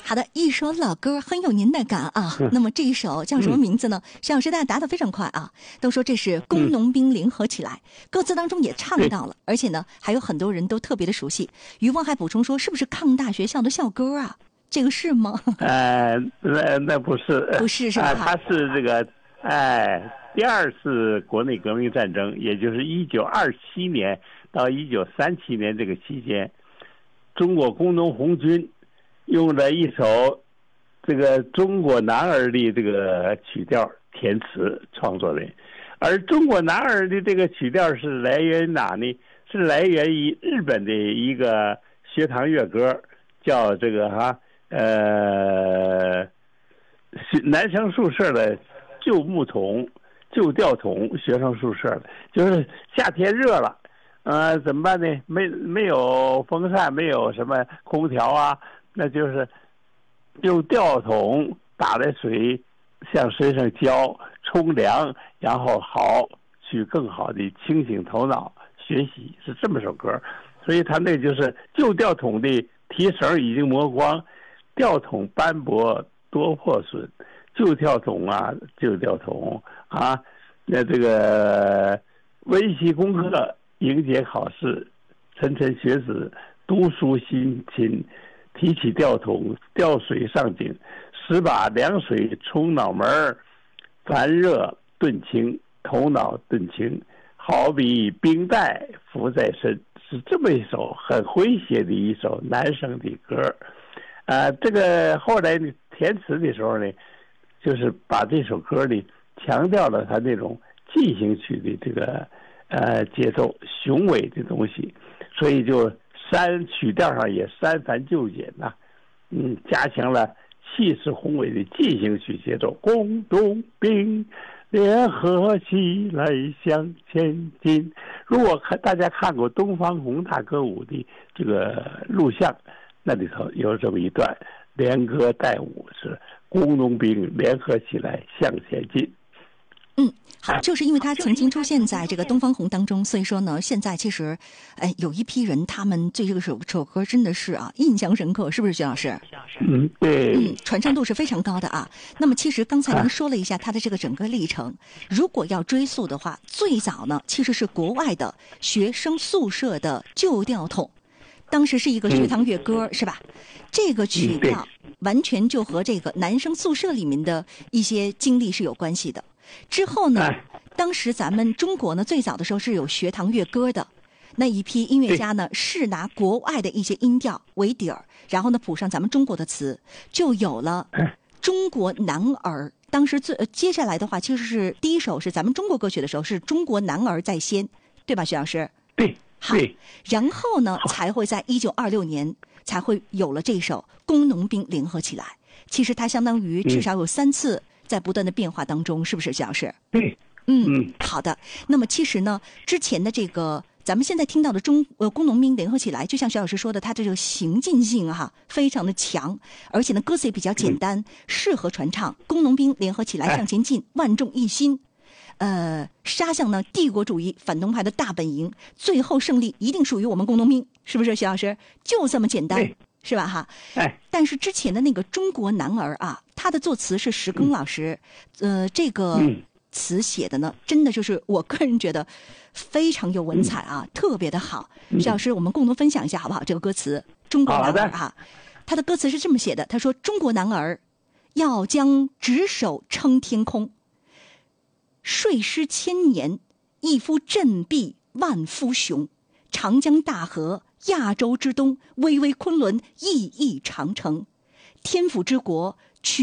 好的，一首老歌很有年代感啊。那么这一首叫什么名字呢？徐老师，大家答得非常快啊，都说这是工农兵联合起来，歌词当中也唱到了，而且呢还有很多人都特别的熟悉。于旺还补充说，是不是抗大学校的校歌啊？这个是吗？ 那不是， 不是是吧？ 它是这个第二次国内革命战争，也就是1927年到1937年这个期间，中国工农红军用了一首这个中国男儿的这个曲调填词创作的，而中国男儿的这个曲调是来源于哪呢？是来源于日本的一个学堂乐歌，叫这个男生宿舍的旧木桶、旧吊桶，学生宿舍的，就是夏天热了，怎么办呢？没有风扇，没有什么空调啊，那就是用吊桶打的水向身上浇冲凉，然后去更好的清醒头脑学习，是这么首歌。所以他那就是旧吊桶的提绳已经磨光，吊桶斑驳多破损，旧吊桶啊，那这个温习功课，迎接考试，谆学子，读书辛勤，提起吊桶，吊水上井，10把凉水冲脑门，烦热顿清，头脑顿清，好比冰袋浮在身，是这么一首很诙谐的一首男生的歌。这个后来呢填词的时候呢，就是把这首歌里强调了他那种进行曲的这个节奏雄伟的东西，所以就曲调上也删繁就简呐，加强了气势宏伟的进行曲节奏，工农兵联合起来向前进。如果大家看过东方红大歌舞的这个录像，那里头有这么一段连歌带舞，是工农兵联合起来向前进。 好，就是因为他曾经出现在这个东方红当中，所以说呢，现在其实，有一批人他们对这个首歌真的是印象深刻，是不是徐老师？ 对， 传唱度是非常高的啊。那么其实刚才您说了一下他的这个整个历程，如果要追溯的话，最早呢其实是国外的学生宿舍的旧吊桶。当时是一个学堂乐歌，是吧？这个曲调完全就和这个男生宿舍里面的一些经历是有关系的。之后呢，当时咱们中国呢最早的时候是有学堂乐歌的，那一批音乐家呢是拿国外的一些音调为底儿，然后呢谱上咱们中国的词，就有了中国男儿。当时接下来的话，其实是第一首是咱们中国歌曲的时候是中国男儿在先，对吧，徐老师？ 对。 好，然后呢，才会在1926年才会有了这首《工农兵联合起来》。其实它相当于至少有3次在不断的变化当中，是不是，徐老师？ 对， 好的。那么其实呢，之前的这个咱们现在听到的工农兵联合起来，就像徐老师说的，它这个行进性非常的强，而且呢歌词也比较简单，适合传唱。工农兵联合起来向前进，万众一心。杀向呢帝国主义反动派的大本营，最后胜利一定属于我们工农兵，是不是，徐老师？就这么简单，是吧？但是之前的那个中国男儿他的作词是石庚老师，这个词写的呢，真的就是我个人觉得非常有文采特别的好。徐老师，我们共同分享一下好不好？这个歌词，中国男儿他的歌词是这么写的，他说：中国男儿要将执手撑天空。睡狮千年，一夫振臂万夫雄。长江大河，亚洲之东，巍巍昆仑，熠熠长城。天府之国，